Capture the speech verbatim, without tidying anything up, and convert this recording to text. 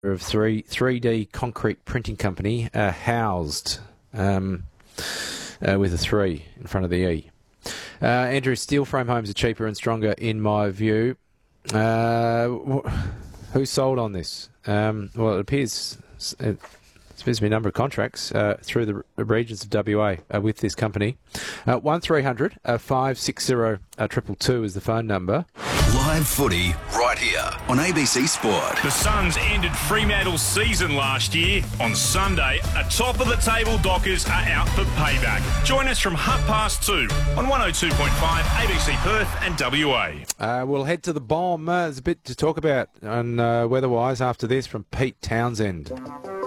of three, 3D concrete printing company, uh, housed um, uh, with a three in front of the E. Uh, Andrew, steel frame homes are cheaper and stronger in my view. Uh, wh- who sold on this? Um, well, it appears it appears to be a number of contracts uh, through the r- regions of W A uh, with this company. Uh, one three hundred five six zero two two is the phone number. Live footy right here on A B C Sport. The Suns ended Fremantle's season last year. On Sunday, a top-of-the-table Dockers are out for payback. Join us from half past two on one oh two point five A B C Perth and W A. Uh, we'll head to the bomb. Uh, there's a bit to talk about on uh, weather-wise after this from Pete Townsend.